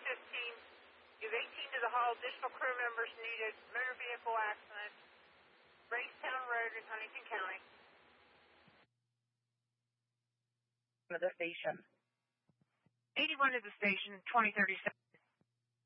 You have 18 to the hall. Additional crew members needed. Motor vehicle accident. Racetown Road in Huntington County. To the station. 81 to the station, 2037.